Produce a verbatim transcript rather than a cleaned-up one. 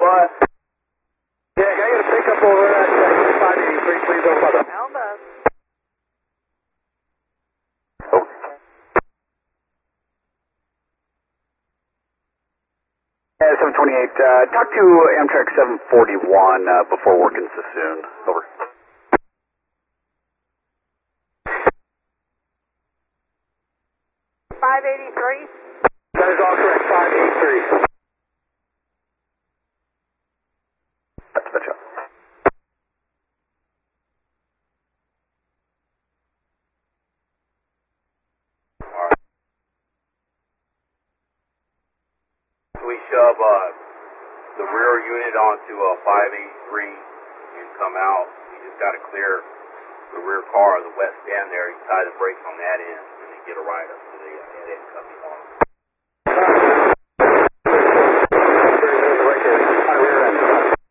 what? Yeah, can I get a pickup over at uh, five eighty-three, please, over by the... Alma. Oh. Yeah, seven twenty-eight, uh, talk to Amtrak seven forty-one uh, before working Sassoon. Over. five eighty-three? That is all correct, five eighty-three. That's the job. We shove uh, the rear unit onto uh, five eighty-three and come out. You just got to clear the rear car, the west stand there. You tie the brakes on that end and then get a ride up to the uh, head end coming on.